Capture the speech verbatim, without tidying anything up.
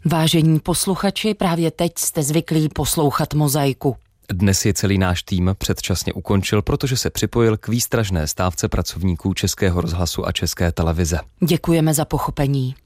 Vážení posluchači, právě teď jste zvyklí poslouchat Mozaiku. Dnes je celý náš tým předčasně ukončil, protože se připojil k výstražné stávce pracovníků Českého rozhlasu a České televize. Děkujeme za pochopení.